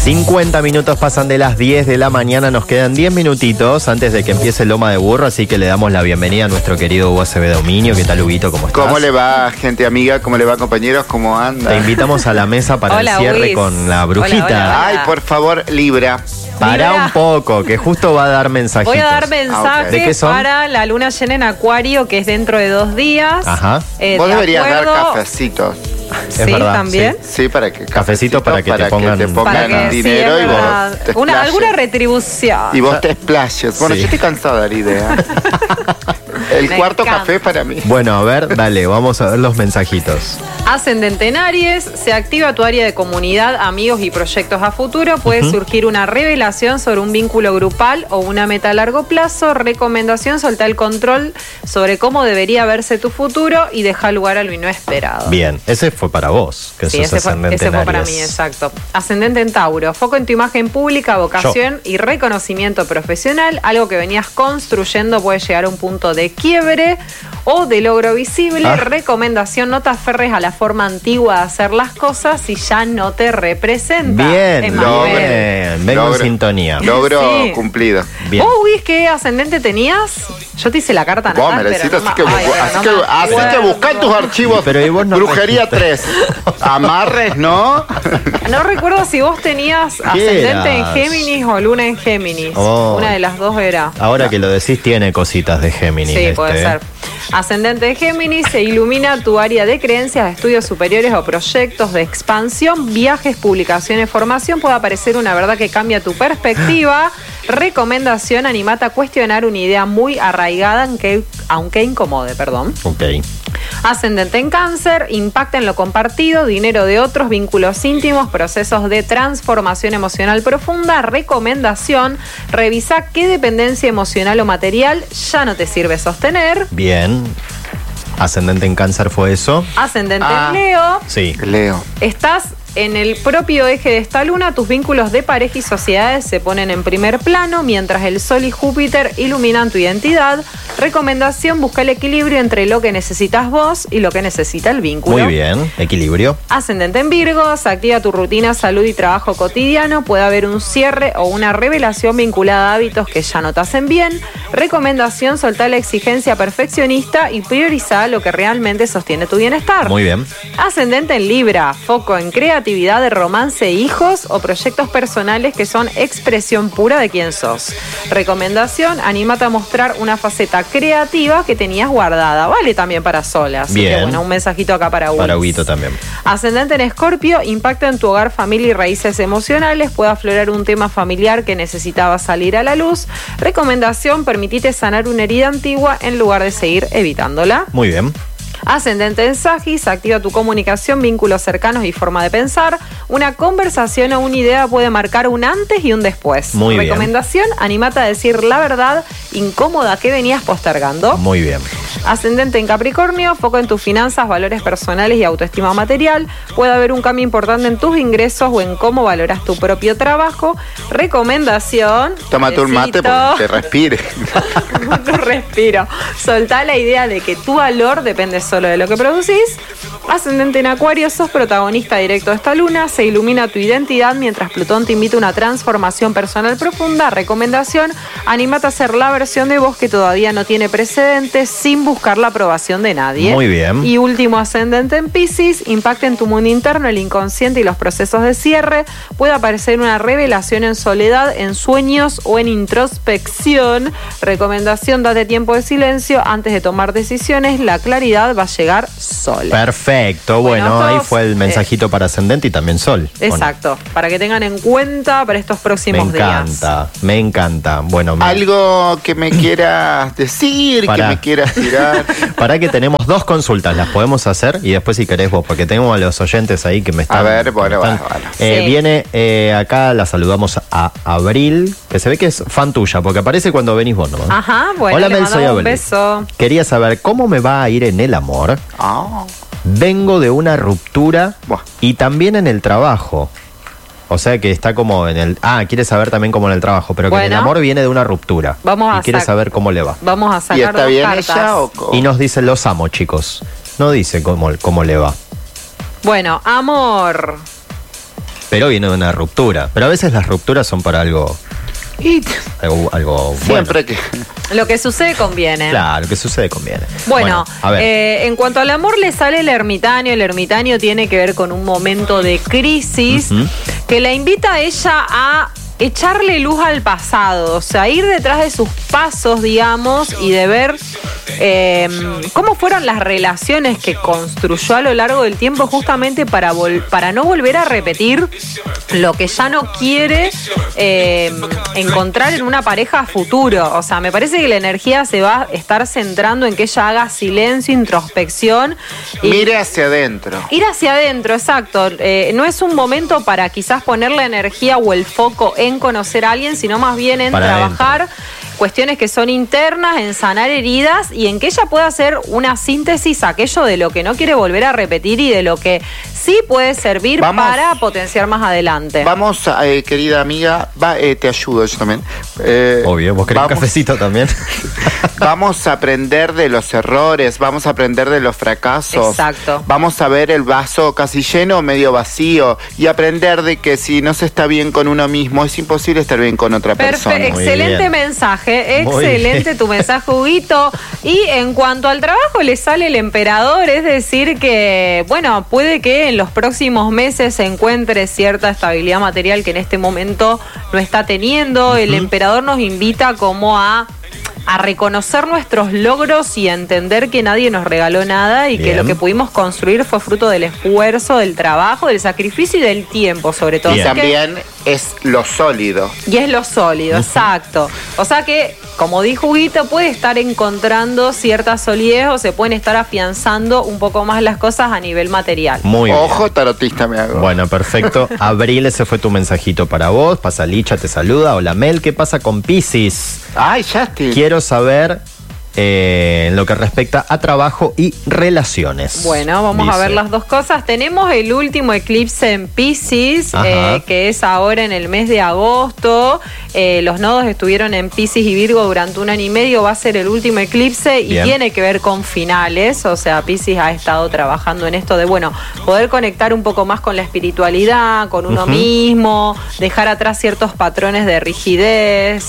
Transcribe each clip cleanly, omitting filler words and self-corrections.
50 minutos pasan de las 10 de la mañana, nos quedan 10 minutitos antes de que empiece Loma de Burro, así que le damos la bienvenida a nuestro querido Hugo Acevedo Miño. ¿Qué tal, Huguito? ¿Cómo estás? ¿Cómo le va, gente amiga? ¿Cómo le va, compañeros? ¿Cómo anda? Te invitamos a la mesa para el cierre Luis. con la brujita. Hola, hola. Ay, por favor, Libra. Pará Libra. un poco, que justo va a dar mensajitos. Voy a dar mensajes ¿De qué son? para la luna llena en Acuario, que es dentro de 2 días. Ajá. Vos de deberías dar acuerdo- cafecitos. Es Sí, verdad, también. Sí, para que Cafecitos para que te pongan- Para que dinero sí, y es verdad. vos te explayes. Alguna retribución. Y vos te explayes. Bueno, Sí. yo estoy cansada de dar idea. El Me cuarto encanta. café para mí. Bueno, a ver, dale, vamos a ver los mensajitos. Ascendente en Aries, se activa tu área de comunidad, amigos y proyectos a futuro. Puede surgir una revelación sobre un vínculo grupal o una meta a largo plazo. Recomendación, soltá el control sobre cómo debería verse tu futuro y deja lugar a lo inesperado. Bien, ese fue para vos, que Sí, sos ese fue ascendente en para Aries. mí, exacto. Ascendente en Tauro, foco en tu imagen pública, vocación y reconocimiento profesional. Algo que venías construyendo puede llegar a un punto de quiebre o de logro visible. Ah. Recomendación, no te aferres a la forma antigua de hacer las cosas si ya no te representa. Bien, Es más, logro. bien, vengo en Logro. sintonía. Logro Sí. cumplido. Bien. ¿Vos, Luis, qué ascendente tenías? Yo te hice la carta Vos natal, me necesitas, pero así no que, me- ay, pero así no que, me así que acuerdo. buscá en tus archivos. Pero y vos no Brujería registras. 3. Amarres, ¿no? No recuerdo si vos tenías ascendente en eras? Géminis o luna en Géminis. Oh. Una de las dos era. Ahora que lo decís, tiene cositas de Géminis. Sí, puede ser. Ascendente de Géminis, se ilumina tu área de creencias, de estudios superiores o proyectos de expansión, viajes, publicaciones, formación. Puede aparecer una verdad que cambia tu perspectiva. Recomendación, animate a cuestionar una idea muy arraigada, aunque incomode, perdón. Ok. Ascendente en Cáncer, impacta en lo compartido, dinero de otros, vínculos íntimos, procesos de transformación emocional profunda. Recomendación, revisa qué dependencia emocional o material ya no te sirve sostener. Bien. Ascendente en Cáncer fue eso. Ascendente Ah. en Leo, Sí. Leo. estás en el propio eje de esta luna, tus vínculos de pareja y sociedades se ponen en primer plano, mientras el Sol y Júpiter iluminan tu identidad. Recomendación, busca el equilibrio entre lo que necesitas vos y lo que necesita el vínculo. Muy bien. Equilibrio. Ascendente en Virgo, se activa tu rutina, salud y trabajo cotidiano. Puede haber un cierre o una revelación vinculada a hábitos que ya no te hacen bien. Recomendación, soltar la exigencia perfeccionista y priorizar lo que realmente sostiene tu bienestar. Muy bien. Ascendente en Libra, foco en creatividad, de romance, hijos o proyectos personales que son expresión pura de quién sos. Recomendación, anímate a mostrar una faceta creativa que tenías guardada. Vale también para solas. Así Bien. que bueno, un mensajito acá para Hugo. Para Huguito también. Ascendente en Escorpio, impacta en tu hogar, familia y raíces emocionales. Puede aflorar un tema familiar que necesitaba salir a la luz. Recomendación, permitite sanar una herida antigua en lugar de seguir evitándola. Muy bien. Ascendente en Sagis, activa tu comunicación, vínculos cercanos y forma de pensar. Una conversación o una idea puede marcar un antes y un después. Muy bien. Recomendación, animate a decir la verdad incómoda que venías postergando. Muy bien. Ascendente en Capricornio, foco en tus finanzas, valores personales y autoestima material. Puede haber un cambio importante en tus ingresos o en cómo valoras tu propio trabajo. Recomendación. Tómate un mate porque te respire. No respiro. Soltá la idea de que tu valor depende solo de lo que producís. Ascendente en Acuario, sos protagonista directo de esta luna. Se ilumina tu identidad mientras Plutón te invita a una transformación personal profunda. Recomendación, anímate a ser la versión de vos que todavía no tiene precedentes sin buscar la aprobación de nadie. Muy bien. Y último, ascendente en Piscis, impacta en tu mundo interno, el inconsciente y los procesos de cierre. Puede aparecer una revelación en soledad, en sueños o en introspección. Recomendación, date tiempo de silencio antes de tomar decisiones. La claridad va a llegar sola. Perfecto. Bueno, Bueno, ahí todos, fue el mensajito para Ascendente y también Sol. ¿o no? Exacto, para que tengan en cuenta para estos Me próximos días. encanta, me encanta. Bueno, Algo que me quieras decir, Pará. que me quieras tirar. para que tenemos 2 consultas, las podemos hacer y después si querés vos, porque tengo a los oyentes ahí que me están... A ver, bueno, me están- bueno. Sí. Viene acá, la saludamos a Abril, que se ve que es fan tuya, porque aparece cuando venís vos nomás. Ajá, bueno, Hola le Mel, soy mandamos un Abril. beso. Quería saber cómo me va a ir en el amor. Ah. Vengo de una ruptura Buah. y también en el trabajo. O sea que está como en el... quiere saber también cómo en el trabajo, pero que en el Bueno. amor viene de una ruptura. Vamos a y quiere sac- saber cómo le va. Vamos a sacar ¿Y está dos bien cartas. ella o Y nos dice los amo, chicos. No dice cómo le va. Bueno, amor. pero viene de una ruptura. Pero a veces las rupturas son para algo bueno. Siempre que... Lo que sucede conviene. Claro, lo que sucede conviene. Bueno, a ver. en cuanto al amor le sale el ermitaño tiene que ver con un momento de crisis que la invita a ella a echarle luz al pasado, o sea, ir detrás de sus pasos, digamos, y de ver cómo fueron las relaciones que construyó a lo largo del tiempo, justamente para no volver a repetir lo que ya no quiere encontrar en una pareja a futuro. O sea, me parece que la energía se va a estar centrando en que ella haga silencio, introspección. Mire hacia adentro. Ir hacia adentro, exacto. No es un momento para quizás poner la energía o el foco en conocer a alguien, sino más bien en para trabajar adentro. Cuestiones que son internas, en sanar heridas y en que ella pueda hacer una síntesis, aquello de lo que no quiere volver a repetir y de lo que sí puede servir para potenciar más adelante. Vamos, querida amiga, te ayudo yo también. Obvio, ¿vos querés un cafecito también? Vamos a aprender de los errores, vamos a aprender de los fracasos. Exacto. Vamos a ver el vaso casi lleno o medio vacío y aprender de que si no se está bien con uno mismo, es imposible estar bien con otra persona. Excelente mensaje, excelente tu mensaje, Huguito. Y en cuanto al trabajo, le sale el emperador, es decir que, bueno, puede que en los próximos meses se encuentre cierta estabilidad material que en este momento no está teniendo. El emperador nos invita como a reconocer nuestros logros y a entender que nadie nos regaló nada y que lo que pudimos construir fue fruto del esfuerzo, del trabajo, del sacrificio y del tiempo, sobre todo. Y también es lo sólido. Y es lo sólido, exacto. O sea que, como dijo Huguito, puede estar encontrando cierta solidez o se pueden estar afianzando un poco más las cosas a nivel material. Muy bien. Ojo, tarotista me hago. Bueno, perfecto. Abril, ese fue tu mensajito para vos. Pasa Licha, te saluda. Hola Mel, ¿qué pasa con Piscis? Ay, Justin. Quiero saber en lo que respecta a trabajo y relaciones. Bueno, vamos a ver las dos cosas. Tenemos el último eclipse en Piscis, que es ahora en el mes de agosto. Los nodos estuvieron en Piscis y Virgo durante 1 año y medio. Va a ser el último eclipse y tiene que ver con finales. O sea, Piscis ha estado trabajando en esto de, poder conectar un poco más con la espiritualidad, con uno mismo, dejar atrás ciertos patrones de rigidez,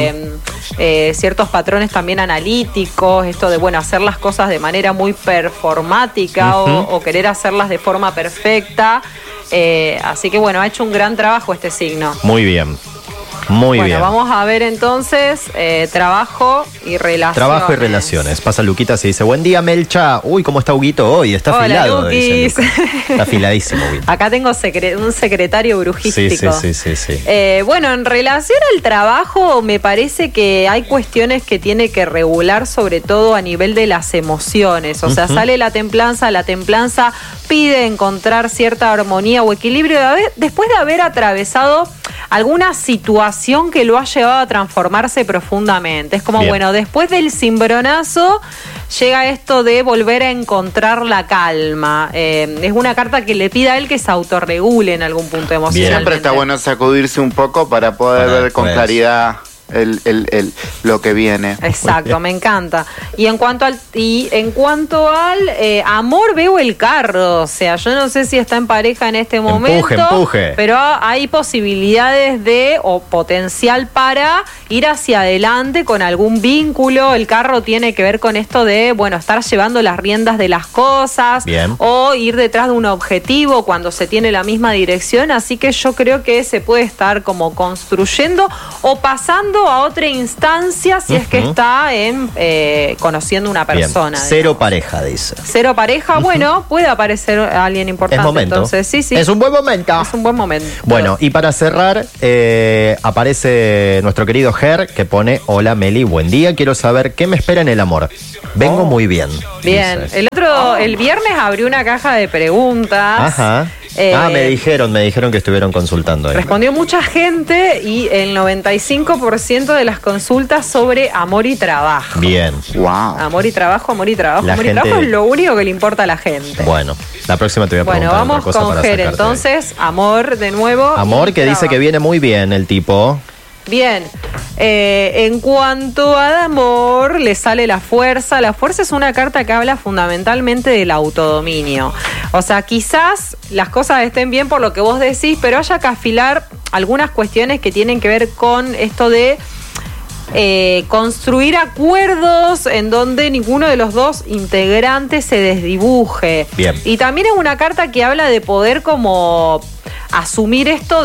ciertos patrones también analíticos, esto de, hacer las cosas de manera muy performática o querer hacerlas de forma perfecta. Así que, ha hecho un gran trabajo este signo. Muy bien. Muy bien. Vamos a ver entonces trabajo y relaciones. Trabajo y relaciones. Pasa Luquita, se dice, buen día Melcha. Uy, ¿cómo está Huguito hoy? Está Hola, afilado. Luquis. Está afiladísimo, Huguito. Acá tengo un secretario brujístico. Sí. En relación al trabajo, me parece que hay cuestiones que tiene que regular, sobre todo a nivel de las emociones. O sea, sale la templanza pide encontrar cierta armonía o equilibrio después de haber atravesado alguna situación que lo ha llevado a transformarse profundamente. Es como, después del cimbronazo llega esto de volver a encontrar la calma. Es una carta que le pide a él que se autorregule en algún punto emocional. Siempre está bueno sacudirse un poco para poder ver con claridad lo que viene. Exacto, me encanta. Y en cuanto al amor, veo el carro. O sea, yo no sé si está en pareja en este momento. Empuje. Pero hay posibilidades o potencial para ir hacia adelante con algún vínculo. El carro tiene que ver con esto de, estar llevando las riendas de las cosas. Bien. O ir detrás de un objetivo cuando se tiene la misma dirección. Así que yo creo que se puede estar como construyendo o pasando a otra instancia si es que está conociendo una persona. Cero pareja, dice. Cero pareja, puede aparecer alguien importante. Es momento. Entonces, sí. Es un buen momento. Es un buen momento. Bueno, y para cerrar, aparece nuestro querido Ger, que pone, hola Meli, buen día, quiero saber qué me espera en el amor. Vengo muy bien. Bien. Dice. El viernes abrió una caja de preguntas. Ajá. Me dijeron que estuvieron consultando ahí. Respondió mucha gente y el 95% de las consultas sobre amor y trabajo. Bien. Wow. Amor y trabajo. Amor y trabajo es lo único que le importa a la gente. Bueno, la próxima te voy a preguntar vamos otra cosa con para Ger, sacarte. entonces, amor de nuevo. Amor, que dice que viene muy bien el tipo. Bien. En cuanto al amor, le sale la fuerza. La fuerza es una carta que habla fundamentalmente del autodominio. O sea, quizás las cosas estén bien por lo que vos decís, pero haya que afilar algunas cuestiones que tienen que ver con esto de construir acuerdos en donde ninguno de los dos integrantes se desdibuje. Bien. Y también es una carta que habla de poder como asumir esto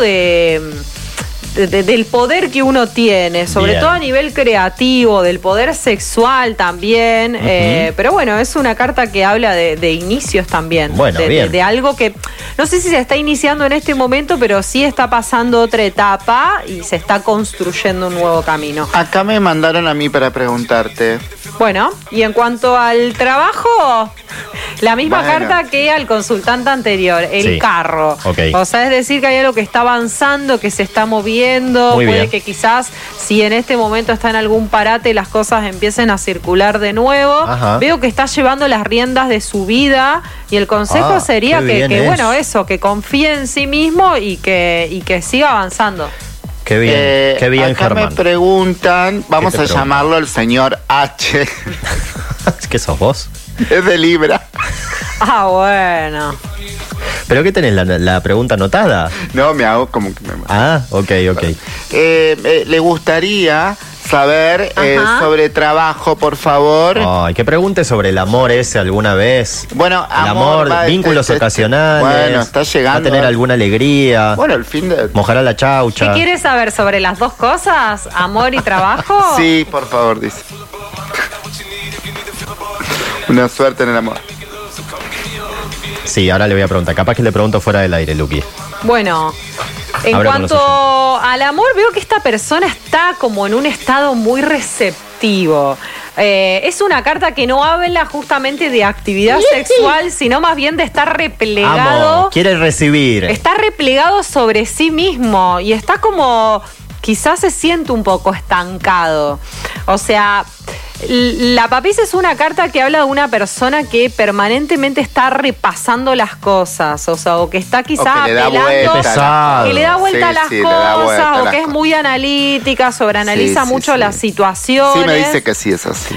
del poder que uno tiene, sobre Bien. todo a nivel creativo, del poder sexual también. Pero bueno, es una carta que habla de inicios también. Bueno, bien. De algo que no sé si se está iniciando en este momento, pero sí está pasando otra etapa y se está construyendo un nuevo camino. Acá me mandaron a mí para preguntarte. Bueno, y en cuanto al trabajo, la misma Bueno. carta que al consultante anterior, el Sí. carro. Ok. O sea, es decir, que hay algo que está avanzando, que se está moviendo. Muy Puede bien. que quizás, si en este momento está en algún parate, las cosas empiecen a circular de nuevo. Ajá. Veo que está llevando las riendas de su vida y el consejo sería qué que bien bueno, es. eso, que confíe en sí mismo y que siga avanzando. Qué bien, acá Germán. me preguntan, vamos ¿Qué a te preguntan? llamarlo el señor H. ¿Qué sos vos? Es de Libra. Ah, bueno. ¿Pero qué tenés, la pregunta anotada? No, me hago como que me... Ah, ok. le gustaría saber Ajá. sobre trabajo, por favor. Ay, que pregunte sobre el amor ese alguna vez. Bueno, El amor, va, vínculos ocasionales. Bueno, está llegando. Va a tener alguna alegría. Bueno, el fin de... Mojará la chaucha. ¿Qué quieres saber sobre las dos cosas? ¿Amor y trabajo? Sí, por favor, dice. Una suerte en el amor. Sí, ahora le voy a preguntar. Capaz que le pregunto fuera del aire, Luqui. Bueno, en Habla con los cuanto al amor, veo que esta persona está como en un estado muy receptivo. Es una carta que no habla justamente de actividad sexual, sino más bien de estar replegado. Amo, quiere recibir. Está replegado sobre sí mismo y está como, quizás se siente un poco estancado. O sea, la papisa es una carta que habla de una persona que permanentemente está repasando las cosas, o sea, o que está quizás O que le da apelando, vuelta a las cosas. que le da vuelta a las Sí, le da vuelta cosas, a o las que es cosas. muy analítica, sobreanaliza Sí, sí, mucho sí. las situaciones. Sí, me dice que sí es así.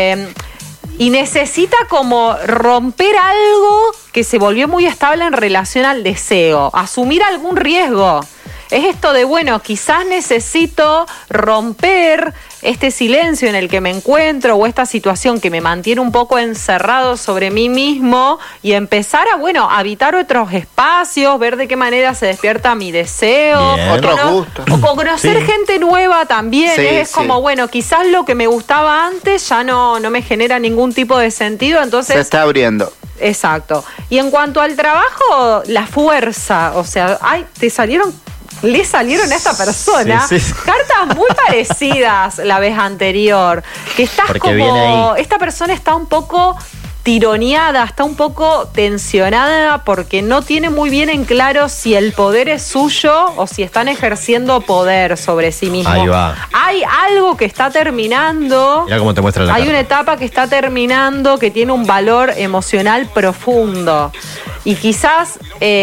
Y necesita como romper algo que se volvió muy estable en relación al deseo, asumir algún riesgo. Es esto de, bueno, quizás necesito romper este silencio en el que me encuentro o esta situación que me mantiene un poco encerrado sobre mí mismo y empezar a, bueno, habitar otros espacios, ver de qué manera se despierta mi deseo. Bien. Otros gustos. O conocer Sí. gente nueva también. Sí, Es sí. como, bueno, quizás lo que me gustaba antes ya no me genera ningún tipo de sentido, Se entonces... está abriendo. Exacto. Y en cuanto al trabajo, la fuerza, o sea, le salieron a esta persona Sí, sí. cartas muy parecidas la vez anterior. Que estás Porque viene como. ahí. Esta persona está un poco tironeada, está un poco tensionada porque no tiene muy bien en claro si el poder es suyo o si están ejerciendo poder sobre sí mismo. Ahí va. Hay algo que está terminando. Mirá cómo te muestra la Hay carta. una etapa que está terminando que tiene un valor emocional profundo. Y quizás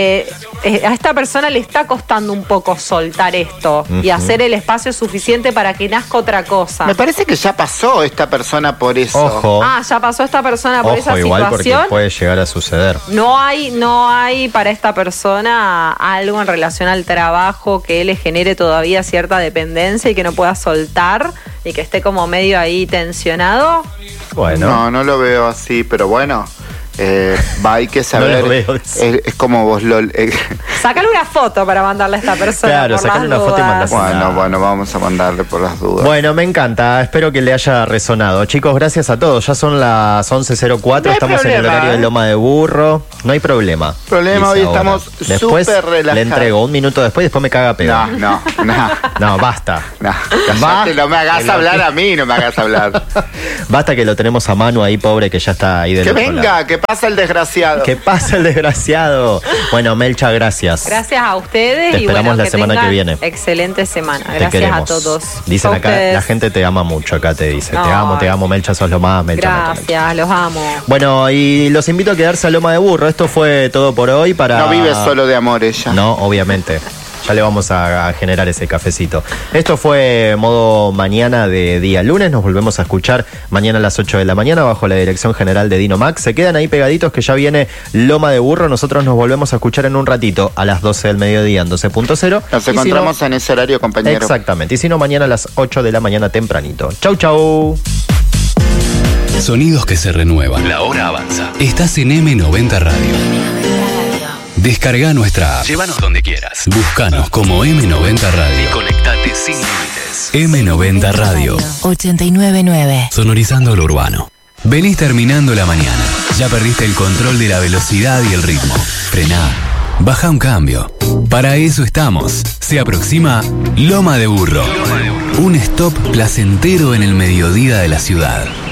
a esta persona le está costando un poco soltar esto y Ujú. hacer el espacio suficiente para que nazca otra cosa. Me parece que ya pasó esta persona por eso. Ojo. Ah, ya pasó esta persona por esa Igual porque situación. puede llegar a suceder. No hay para esta persona algo en relación al trabajo que le genere todavía cierta dependencia y que no pueda soltar y que esté como medio ahí tensionado. Bueno. No lo veo así, pero bueno. Hay que saber. No lo veo. Es como vos lo. Sácale una foto para mandarle a esta persona. Claro, por sácale las una foto y dudas. mandásela. Bueno, vamos a mandarle por las dudas. Bueno, me encanta. Espero que le haya resonado. Chicos, gracias a todos. Ya son las 11:04. No hay Estamos en el problema, horario de Loma de Burro. No hay problema. Problema, Dice hoy ahora. estamos Después súper relajados. le entrego un minuto después y después me caga a pegar. No. No, basta. Cállate, no me hagas hablar a mí, no me hagas hablar. Basta que lo tenemos a Manu ahí, pobre, que ya está ahí del Que otro venga, lado. que pasa el desgraciado. ¿Qué pasa el desgraciado? Bueno, Melcha, gracias. Gracias a ustedes Te y esperamos bueno, la que semana que tengan viene. excelente semana. Te Gracias queremos. a todos. Dicen A acá, ustedes. la gente te ama mucho, acá te dice. Ay. Te amo, Melcha, sos lo más, Melcha. Gracias, los amo. Bueno, y los invito a quedarse a Loma de Burro. Esto fue todo por hoy para... No vive solo de amor ella. No, obviamente. Ya le vamos a generar ese cafecito. Esto fue modo mañana de día lunes. Nos volvemos a escuchar mañana a las 8 de la mañana bajo la dirección general de Dino Max. Se quedan ahí pegaditos que ya viene Loma de Burro. Nosotros nos volvemos a escuchar en un ratito a las 12 del mediodía en 12.0. Nos encontramos en ese horario, compañero. Exactamente. Y si no, mañana a las 8 de la mañana tempranito. Chau, chau. Sonidos que se renuevan. La hora avanza. Estás en M90 Radio. Descarga nuestra app. Llévanos donde quieras. Búscanos como M90 Radio. Y conectate sin límites. M90 Radio 89.9. Sonorizando lo urbano. Venís terminando la mañana. Ya perdiste el control de la velocidad y el ritmo. Frená. Baja un cambio. Para eso estamos. Se aproxima Loma de Burro. Un stop placentero en el mediodía de la ciudad.